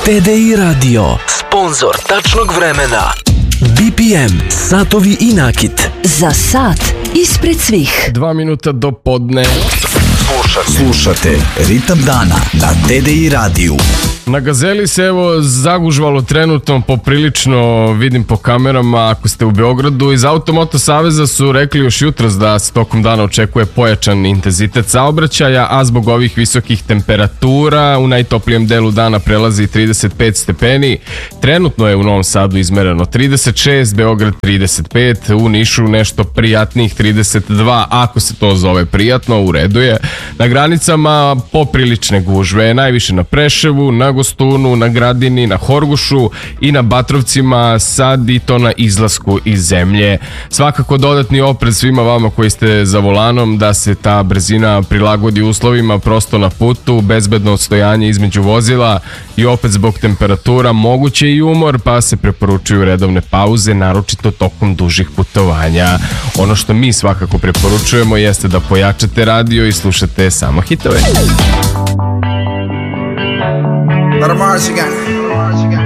TDI Radio, sponzor tačnog vremena. BPM, satovi i nakit. Za sat ispred svih. 2 minuta do podne. Slušate Ritam dana na TDI radiju. Na Gazeli se evo zagužvalo trenutno poprilično, vidim po kamerama ako ste u Beogradu. Iz Automoto Saveza su rekli još jutros da se tokom dana očekuje pojačan intenzitet saobraćaja, a zbog ovih visokih temperatura u najtoplijem delu dana prelazi 35 stepeni. Trenutno je u Novom Sadu izmereno 36, Beograd 35, u Nišu nešto prijatnijih 32, ako se to zove prijatno, u redu je. Na granicama poprilične gužve, najviše na Preševu, na Gostunu, na Gradini, na Horgošu i na Batrovcima, sad i to na izlasku iz zemlje. Svakako dodatni oprez svima vama koji ste za volanom da se ta brzina prilagodi uslovima prosto na putu, bezbedno odstojanje između vozila i opet zbog temperatura moguće i umor, pa se preporučuju redovne pauze, naročito tokom dužih putovanja. Ono što mi svakako preporučujemo jeste da pojačate radio i slušate samo hitove. Let 'em Mars again.